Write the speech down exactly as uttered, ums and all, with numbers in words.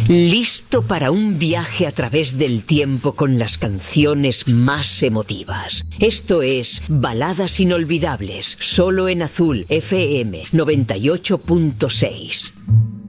Listo para un viaje a través del tiempo con las canciones más emotivas. Esto es Baladas Inolvidables, solo en Azul F M noventa y ocho punto seis.